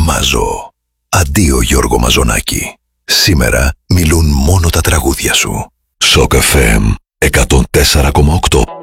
Μάζο. Αντίο Γιώργο Μαζονάκη. Σήμερα μιλούν μόνο τα τραγούδια σου. Σοκ FM 104,8.